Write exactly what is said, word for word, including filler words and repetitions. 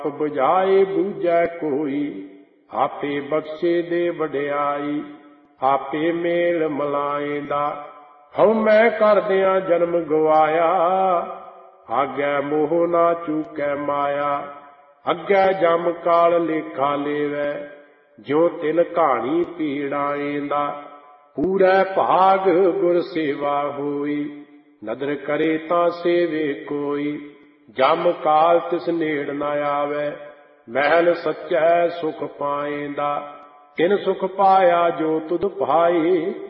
ਬੁਝਾਏ ਬੂਝੈ ਕੋਈ, ਆਪੇ ਬਖਸ਼ੇ ਦੇ ਵਡਿਆਈ। ਆਪੇ ਮੇਲ ਮਲਾਏਂਦਾ, ਹਉ ਮੈਂ ਕਰਦਿਆਂ ਜਨਮ ਗਵਾਇਆ। ਆਗੈ ਮੋਹ ਨਾ ਚੂਕੈ ਮਾਇਆ, ਅੱਗੇ ਜਮ ਕਾਲ ਲੇਖਾ ਲੇਵੈ। ਜਿਉ ਤਿਨ ਕਹਾਣੀ ਪੀੜਾਏਂਦਾ, ਪੂਰੈ ਭਾਗ ਗੁਰ ਸੇਵਾ ਹੋਈ। ਨਦਰ ਕਰੇ ਤਾਂ ਸੇਵੇ ਕੋਈ, ਜਮ ਕਾਲ ਤਿਸ ਨੇੜ ਨ ਆਵੈ। ਮਹਿਲ ਸੱਚੈ ਸੁਖ ਪਾਏਂਦਾ, ਤਿਨ ਸੁਖ ਪਾਇਆ ਜੋ ਤੁਧ ਭਾਈ।